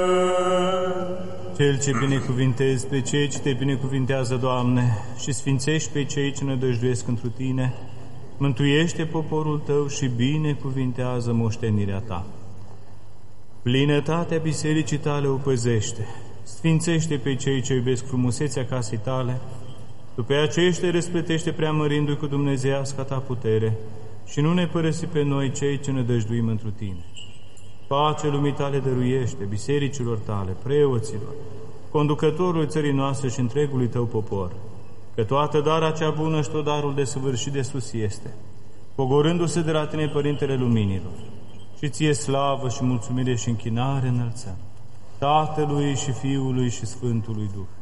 Cel ce binecuvintezi pe cei ce te binecuvintează, Doamne, și sfințești pe cei ce nădăjduiesc întru Tine, mântuiește poporul Tău și binecuvintează moștenirea Ta. Plinătatea bisericii Tale o păzește, sfințește pe cei ce iubesc frumusețea casei Tale, după aceștia răsplătește preamărindu-i cu dumnezeiasca Ta putere și nu ne părăsi pe noi cei ce nădăjduim întru Tine. Pace lumii Tale dăruiește, bisericilor Tale, preoților, conducătorului țării noastre și întregului Tău popor, că toată darea cea bună și tot darul desăvârșit de sus este, pogorându-se de la Tine, Părintele Luminilor, și Ție slavă și mulțumire și închinare înălțăm, Tatălui și Fiului și Sfântului Duh.